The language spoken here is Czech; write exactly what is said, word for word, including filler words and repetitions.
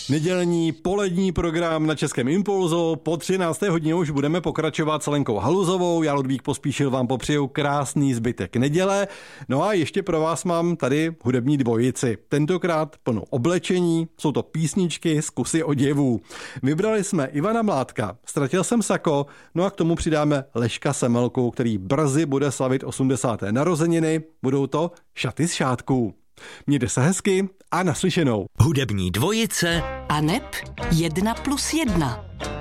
Nedělní polední program na Českém Impulzu. Po třinácté hodině už budeme pokračovat s Lenkou Haluzovou. Já, Ludvík Pospíšil, vám popřeju krásný zbytek neděle. No a ještě pro vás mám tady hudební dvojici. Tentokrát plno oblečení, jsou to písničky z kusy oděvů. Vybrali jsme Ivana Mládka, Ztratil jsem sako, no a k tomu přidáme Leška Semelku, který brzy bude slavit osmdesáté narozeniny. Budou to Šaty z šátků. Mějte se hezky a naslyšenou. Hudební dvojice a neb jedna plus jedna.